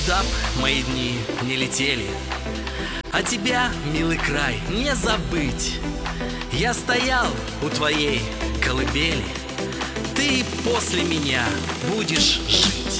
Куда б мои дни не летели, а тебя, милый край, не забыть. Я стоял у твоей колыбели, ты после меня будешь жить.